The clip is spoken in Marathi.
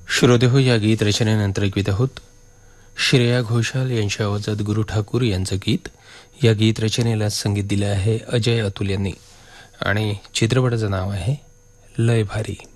श्रोते हो, या गीत रचनेनंतर ऐकवीत आहोत श्रेया घोषाल यांच्या आवाजात गुरु ठाकूर यांचं गीत. या गीत रचनेला संगीत दिलं आहे अजय अतुल यांनी आणि चित्रपटाचं नाव आहे लय भारी.